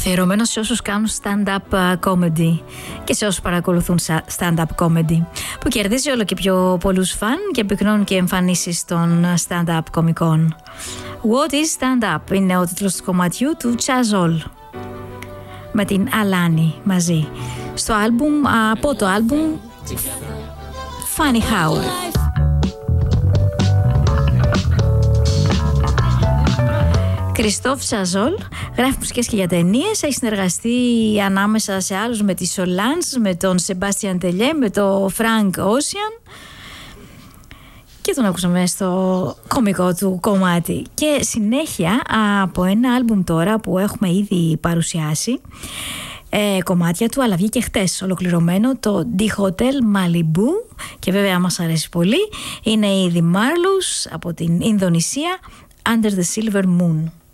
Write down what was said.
Αφιερωμένο σε όσους κάνουν stand-up comedy και σε όσους παρακολουθούν stand-up comedy, που κερδίζει όλο και πιο πολλούς φαν και πυκνώνουν και εμφανίσεις των stand-up κομικών. What is stand-up είναι ο τίτλος του κομματιού του Chazol με την Alani μαζί στο άλμπουμ, από το άλμπουμ Funny How. Κριστόφ Chazol γράφει μουσικές και για ταινίες, έχει συνεργαστεί ανάμεσα σε άλλους με τη Solange, με τον Σεμπάστιαν Τελιέ, με τον Frank Ocean και τον ακούσαμε στο κομικό του κομμάτι. Και συνέχεια από ένα άλμπουμ τώρα που έχουμε ήδη παρουσιάσει κομμάτια του, αλλά βγήκε χτες ολοκληρωμένο, το The Hotel Malibu, και βέβαια μας αρέσει πολύ, είναι η The Marlus από την Ινδονησία, Under the Silver Moon.